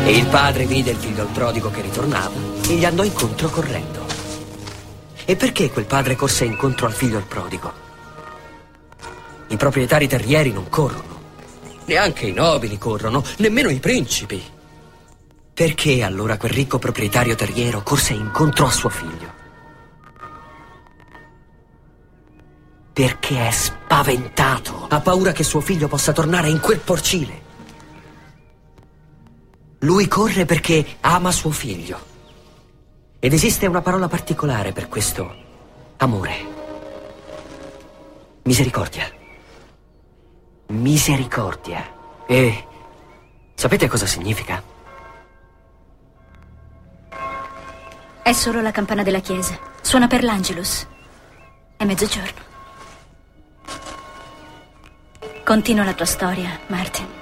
E il padre vide il figlio prodigo che ritornava e gli andò incontro correndo. E perché quel padre corse incontro al figlio prodigo? I proprietari terrieri non corrono, neanche i nobili corrono, nemmeno i principi. Perché allora quel ricco proprietario terriero corse incontro a suo figlio? Perché è spaventato, ha paura che suo figlio possa tornare in quel porcile. Lui corre perché ama suo figlio. Ed esiste una parola particolare per questo amore. Misericordia. Misericordia. E sapete cosa significa? È solo la campana della chiesa. Suona per l'Angelus. È mezzogiorno. Continua la tua storia, Martin.